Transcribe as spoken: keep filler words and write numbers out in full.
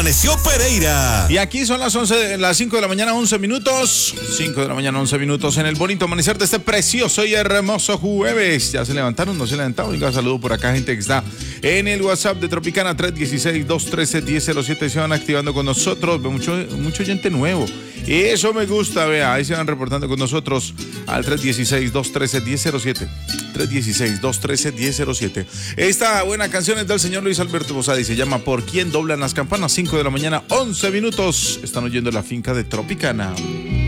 Amaneció Pereira. Y aquí son las once, las cinco de la mañana, once minutos. cinco de la mañana, once minutos en el bonito amanecer de este precioso y hermoso jueves. ¿Ya se levantaron? ¿No se levantaron? Venga, saludo por acá, gente que está en el WhatsApp de Tropicana tres uno seis, dos uno tres, uno cero cero siete. Se van activando con nosotros. Veo mucho, mucho oyente nuevo. Eso me gusta, vea. Ahí se van reportando con nosotros al tres uno seis, dos uno tres, uno cero cero siete. tres uno seis, dos uno tres, uno cero cero siete. Esta buena canción es del señor Luis Alberto Posada y se llama ¿Por quién doblan las campanas? cinco de la mañana, once minutos. Están oyendo La Finca de Tropicana.